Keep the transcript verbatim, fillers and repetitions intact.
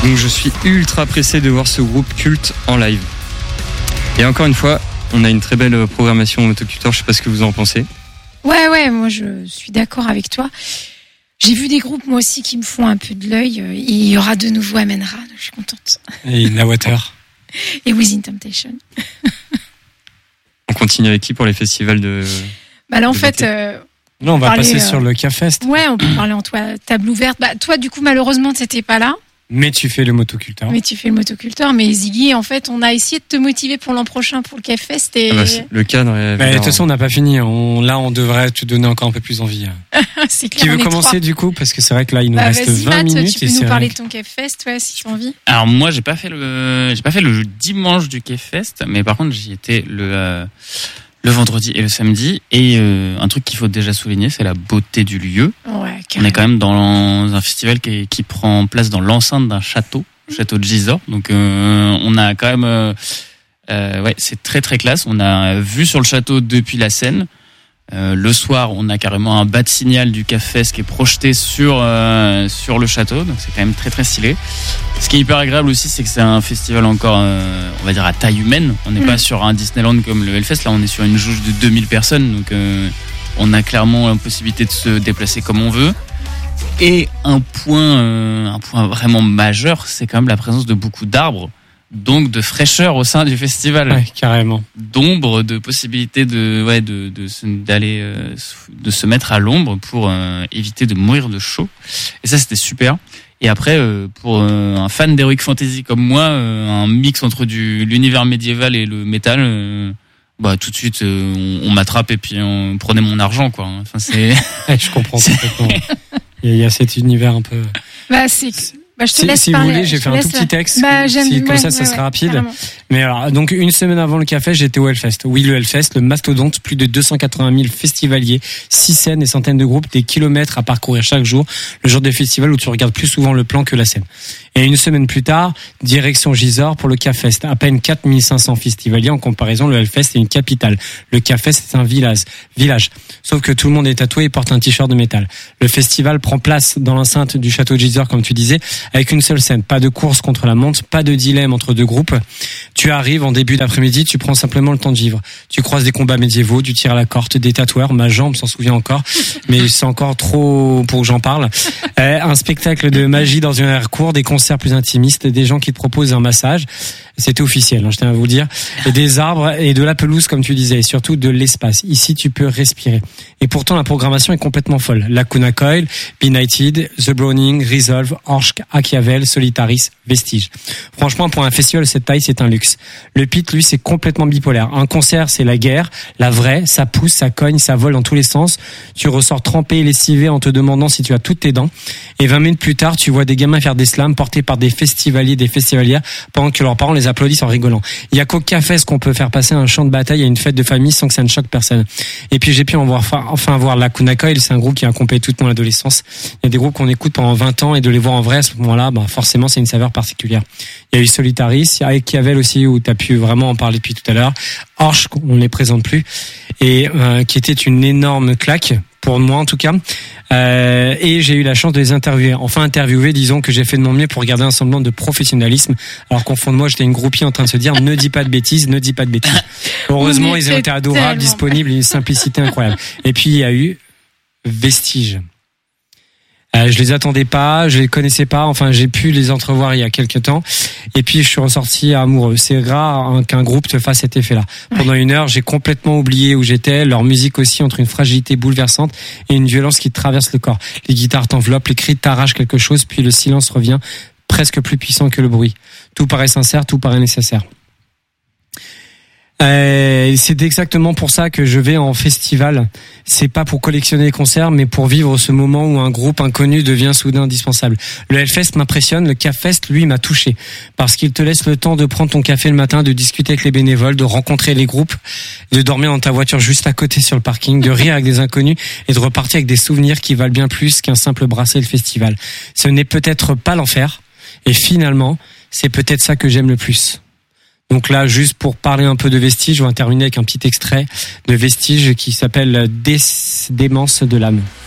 Donc je suis ultra pressé de voir ce groupe culte en live. Et encore une fois, on a une très belle programmation Motocultor, je sais pas ce que vous en pensez. Ouais, ouais, moi je suis d'accord avec toi. J'ai vu des groupes moi aussi qui me font un peu de l'œil. Il y aura de nouveau Amenra, donc je suis contente. Et Nawater. Et Within Temptation. On continue avec qui pour les festivals de... Bah là en de fait... Euh, non, on va parler, passer euh... sur le K-Fest. Ouais, on peut parler en toi, table ouverte. Bah toi du coup malheureusement t'étais pas là. Mais tu fais le Motocultor. Mais tu fais le Motocultor. Mais Ziggy, en fait, on a essayé de te motiver pour l'an prochain pour le K-Fest. Et... Ah bah, le cadre est... Bah, de toute façon, on n'a pas fini. On, là, on devrait te donner encore un peu plus envie. C'est clair, qui veut commencer trois. Du coup? Parce que c'est vrai que là, il nous bah, reste vingt Matt, minutes. Tu peux et nous c'est parler vrai... de ton K-Fest, ouais, si tu as envie. Alors, moi, j'ai pas fait le, j'ai pas fait le dimanche du K-Fest, mais par contre, j'y étais le, euh, le vendredi et le samedi. Et euh, un truc qu'il faut déjà souligner, c'est la beauté du lieu. Ouais, on est quand même dans un festival qui, qui prend place dans l'enceinte d'un château. Château de Gisors, donc euh, on a quand même, euh, euh, ouais, c'est très très classe. On a vu sur le château depuis la scène. Euh, le soir, on a carrément un bas de signal du K-Fest qui est projeté sur euh, sur le château, donc c'est quand même très très stylé. Ce qui est hyper agréable aussi, c'est que c'est un festival encore, euh, on va dire à taille humaine. On n'est mmh. pas sur un Disneyland comme le Hellfest. Là, on est sur une jauge de deux mille personnes, donc euh, on a clairement la possibilité de se déplacer comme on veut. Et un point, euh, un point vraiment majeur, c'est quand même la présence de beaucoup d'arbres, donc de fraîcheur au sein du festival. Ouais, carrément. D'ombre, de possibilité de, ouais, de, de, de d'aller, euh, de se mettre à l'ombre pour euh, éviter de mourir de chaud. Et ça, c'était super. Et après, euh, pour euh, un fan d'Heroic Fantasy comme moi, euh, un mix entre du l'univers médiéval et le métal. Euh, Bah tout de suite euh, on, on m'attrape et puis on prenait mon argent quoi. Enfin c'est. Je comprends complètement. Il y a cet univers un peu. Bah c'est. Bah, je te si, laisse si parler. vous voulez, j'ai fait un tout petit texte. Bah, j'aime si, comme ouais, ça, ça ouais, sera ouais, rapide. Carrément. Mais alors, donc, une semaine avant le K-Fest, j'étais au Hellfest. Oui, le Hellfest, le mastodonte, plus de deux cent quatre-vingt mille festivaliers, six scènes et centaines de groupes, des kilomètres à parcourir chaque jour. Le jour des festivals où tu regardes plus souvent le plan que la scène. Et une semaine plus tard, direction Gisors pour le K-Fest. À peine quatre mille cinq cents festivaliers. En comparaison, le Hellfest est une capitale. Le K-Fest est un village. Village. Sauf que tout le monde est tatoué et porte un t-shirt de métal. Le festival prend place dans l'enceinte du château de Gisors, comme tu disais, avec une seule scène. Pas de course contre la montre, pas de dilemme entre deux groupes. Tu arrives en début d'après-midi, tu prends simplement le temps de vivre. Tu croises des combats médiévaux, du tir à la corde, des tatoueurs. Ma jambe s'en souvient encore, mais c'est encore trop pour que j'en parle. Euh, un spectacle de magie dans une aire court, des concerts plus intimistes, des gens qui te proposent un massage. C'était officiel, hein, je tiens à vous dire. Et des arbres et de la pelouse, comme tu disais, et surtout de l'espace. Ici, tu peux respirer. Et pourtant, la programmation est complètement folle. Lacuna Coil, Benighted, The Browning, Resolve, Orsk, Achiavel, Solitaris, Vestige. Franchement, pour un festival de cette taille, c'est un luxe. Le pit, lui, c'est complètement bipolaire. Un concert, c'est la guerre, la vraie, ça pousse, ça cogne, ça vole dans tous les sens. Tu ressors trempé et lessivé en te demandant si tu as toutes tes dents. Et vingt minutes plus tard, tu vois des gamins faire des slams portés par des festivaliers, des festivalières, pendant que leurs parents les applaudissent en rigolant. Il y a qu'au K-Fest qu'on peut faire passer un champ de bataille à une fête de famille sans que ça ne choque personne. Et puis j'ai pu en voir, enfin voir Lacuna Coil, c'est un groupe qui a accompagné toute mon adolescence. Il y a des groupes qu'on écoute pendant vingt ans et de les voir en vrai à ce moment-là, bah forcément c'est une saveur particulière. Il y a eu Solitaris, il y a Achiavel aussi où tu as pu vraiment en parler depuis tout à l'heure. Orsk, on ne les présente plus, et euh, qui était une énorme claque pour moi en tout cas. Euh, et j'ai eu la chance de les interviewer. Enfin interviewer, disons que j'ai fait de mon mieux pour garder un semblant de professionnalisme, alors qu'au fond de moi j'étais une groupie en train de se dire ne dis pas de bêtises, ne dis pas de bêtises. Heureusement ils ont été adorables, tellement disponibles, une simplicité incroyable. Et puis il y a eu Vestige. Euh, je les attendais pas, je les connaissais pas, enfin j'ai pu les entrevoir il y a quelques temps et puis je suis ressorti amoureux. C'est rare hein, qu'un groupe te fasse cet effet-là. Ouais. Pendant une heure, j'ai complètement oublié où j'étais, leur musique aussi entre une fragilité bouleversante et une violence qui te traverse le corps. Les guitares t'enveloppent, les cris t'arrachent quelque chose, puis le silence revient presque plus puissant que le bruit. Tout paraît sincère, tout paraît nécessaire. Euh, c'est exactement pour ça que je vais en festival. C'est pas pour collectionner les concerts, mais pour vivre ce moment où un groupe inconnu devient soudain indispensable. Le Hellfest m'impressionne, le K-Fest, lui, m'a touché. Parce qu'il te laisse le temps de prendre ton café le matin, de discuter avec les bénévoles, de rencontrer les groupes, de dormir dans ta voiture juste à côté sur le parking, de rire avec des inconnus et de repartir avec des souvenirs qui valent bien plus qu'un simple bracelet de festival. Ce n'est peut-être pas l'enfer. Et finalement, c'est peut-être ça que j'aime le plus. Donc là, juste pour parler un peu de Vestige, on va terminer avec un petit extrait de Vestige qui s'appelle Des- Démence de l'âme.